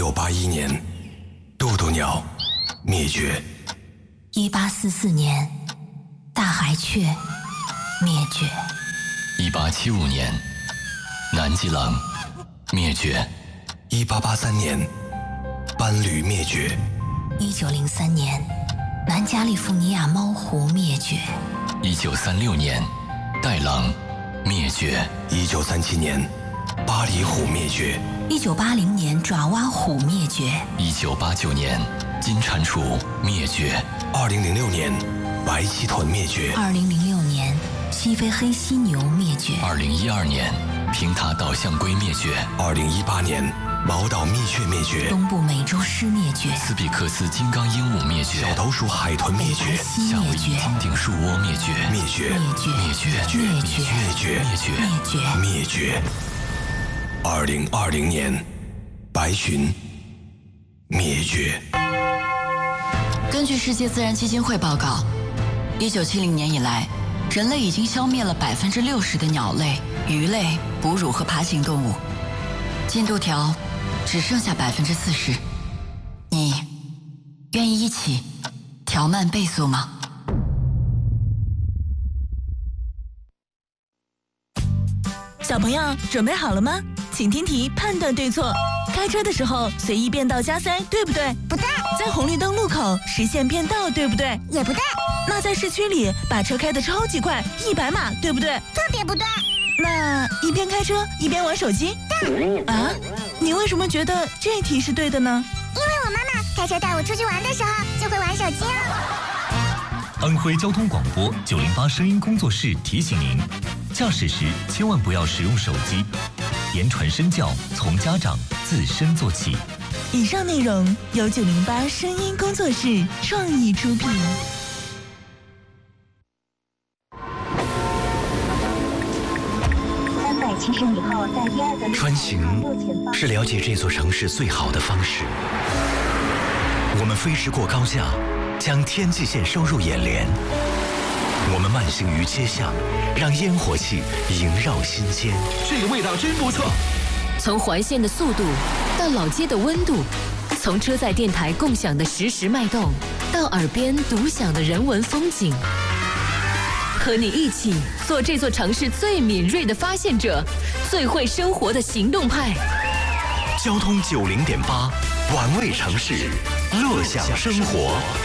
1681年，渡渡鸟灭绝。 1844年，大海雀灭绝。 1875年，南极狼灭绝。 1883年，斑驴灭绝。 1903年，南加利福尼亚猫狐灭绝。 1936年，袋狼灭绝。 1937年，巴黎虎灭绝。 1980年，爪哇虎灭绝。 1989年，金蟾蜍灭绝。 2006年，白鳍豚灭绝。 2006年，西非黑犀牛灭绝。 2012年，平塔岛象龟灭绝。 2018年，毛岛蜜雀灭绝。 东部美洲狮灭绝。 斯比克斯金刚鹦鹉灭绝。 小头鼠海豚灭绝。 夏威夷金顶树窝灭绝。 灭绝。 灭绝。 灭绝。灭绝。2020年，白鲟灭绝。 根据世界自然基金会报告，1970年以来，人类已经消灭了60%的鸟类、鱼类、哺乳和爬行动物，进度条只剩下40%。你愿意一起调慢倍速吗？ 小朋友准备好了吗？请听题，判断对错。开车的时候随意变道加塞，对不对？ 不对。 在红绿灯路口实现变道，对不对？ 也不对。 那在市区里把车开得超级快，100码，对不对？ 特别不对。 那一边开车一边玩手机？ 对。 啊？你为什么觉得这题是对的呢？ 因为我妈妈开车带我出去玩的时候就会玩手机啊。 安徽交通广播908声音工作室提醒您：驾驶时千万不要使用手机，言传身教，从家长自身做起。 以上内容由908声音工作室创意出品。 370米后，在第2个穿行是了解这座城市最好的方式。我们飞驰过高架，将天际线收入眼帘。我们慢行于街巷，让烟火气萦绕心间。 这个味道真不错。 从环线的速度到老街的温度，从车载电台共享的实时脉动，到耳边独享的人文风景，和你一起做这座城市最敏锐的发现者，最会生活的行动派。 交通90.8，玩味城市，乐享生活。